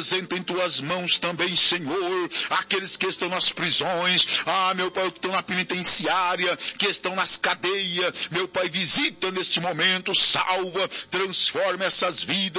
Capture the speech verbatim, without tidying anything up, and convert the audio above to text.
apresento em tuas mãos também, Senhor, aqueles que estão nas prisões, ah, meu Pai, que estão na penitenciária, que estão nas cadeias, meu Pai, visita neste momento, salva, transforma essas vidas,